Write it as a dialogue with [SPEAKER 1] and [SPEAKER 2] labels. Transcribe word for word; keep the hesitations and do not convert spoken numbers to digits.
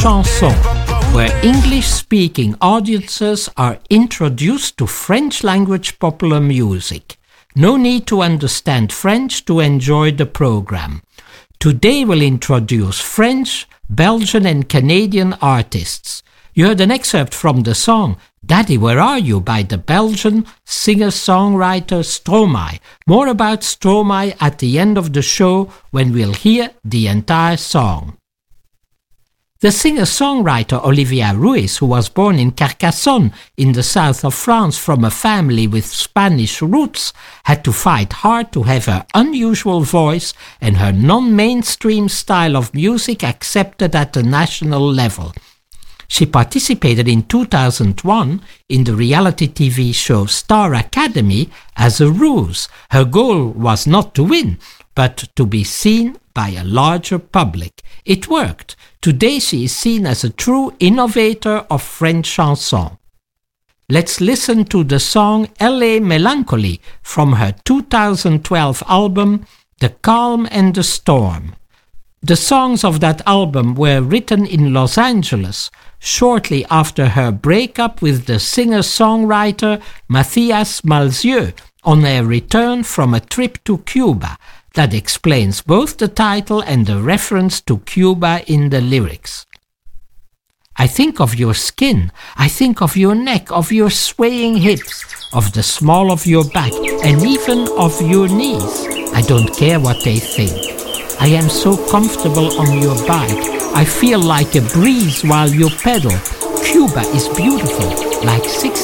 [SPEAKER 1] Chanson, where English-speaking audiences are introduced to French-language popular music. No need to understand French to enjoy the program. Today we'll introduce French, Belgian and Canadian artists. You heard an excerpt from the song Daddy, Where Are You by the Belgian singer-songwriter Stromae. More about Stromae at the end of the show when we'll hear the entire song. The singer-songwriter Olivia Ruiz, who was born in Carcassonne in the south of France from a family with Spanish roots, had to fight hard to have her unusual voice and her non-mainstream style of music accepted at the national level. She participated in two thousand one in the reality T V show Star Academy as a ruse. Her goal was not to win, but to be seen by a larger public. It worked. Today she is seen as a true innovator of French chanson. Let's listen to the song Elle est Mélancolie from her two thousand twelve album The Calm and the Storm. The songs of that album were written in Los Angeles shortly after her breakup with the singer-songwriter Mathias Malzieu on their return from a trip to Cuba. That explains both the title and the reference to Cuba in the lyrics. I think of your skin, I think of your neck, of your swaying hips, of the small of your back, and even of your knees. I don't care what they think. I am so comfortable on your bike. I feel like a breeze while you pedal. Cuba is beautiful, like six